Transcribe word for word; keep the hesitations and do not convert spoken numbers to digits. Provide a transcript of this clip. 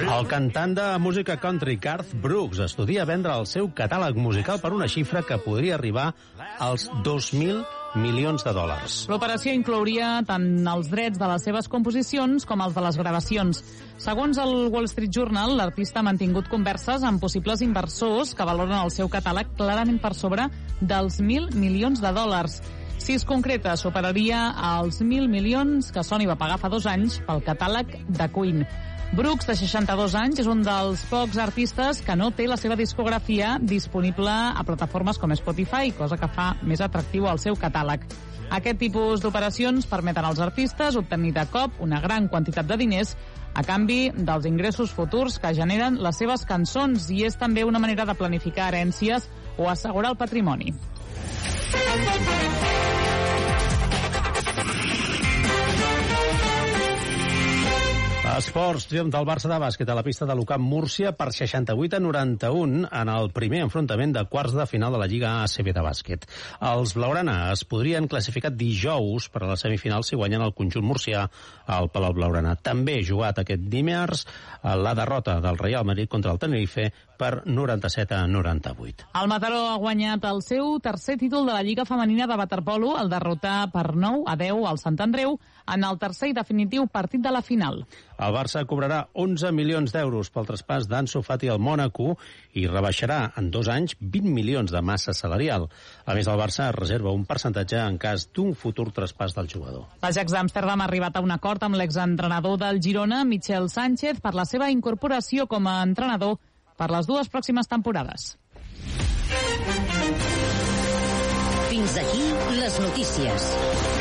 El cantant de música country Garth Brooks estudia vendre el seu catàleg musical per una xifra que podria arribar als dos mil milions de dòlars. L'operació inclouria tant els drets de les seves composicions com els de les gravacions. Segons el Wall Street Journal, l'artista ha mantingut converses amb possibles inversors que valoren el seu catàleg clarament per sobre dels mil milions de dòlars. Si es concreta, superaria els mil milions que Sony va pagar fa dos anys pel catàleg de Queen. Brooks, de seixanta-dos anys, és un dels pocs artistes que no té la seva discografia disponible a plataformes com Spotify, cosa que fa més atractiu el seu catàleg. Aquest tipus d'operacions permeten als artistes obtenir de cop una gran quantitat de diners a canvi dels ingressos futurs que generen les seves cançons, i és també una manera de planificar herències o assegurar el patrimoni. Esports, triomf del Barça de bàsquet a la pista de l'U C A M Múrcia per seixanta-vuit a noranta-un en el primer enfrontament de quarts de final de la Lliga A C B de bàsquet. Els blaugrana es podrien classificar dijous per a la semifinal si guanyen el conjunt murcià al Palau Blaugrana. També jugat aquest dimarts la derrota del Real Madrid contra el Tenerife per noranta-set a noranta-vuit. El Mataró ha guanyat el seu tercer títol de la Lliga Femenina de waterpolo al derrotar per nou a deu al Sant Andreu en el tercer i definitiu partit de la final. El Barça cobrarà onze milions d'euros pel traspàs d'Ansu Fati al Mònaco i rebaixarà en dos anys vint milions de massa salarial. A més, el Barça reserva un percentatge en cas d'un futur traspàs del jugador. L'Ajax d'Amsterdam ha arribat a un acord amb l'exentrenador del Girona, Michel Sánchez, per la seva incorporació com a entrenador per les dues pròximes temporades. Fins aquí les notícies.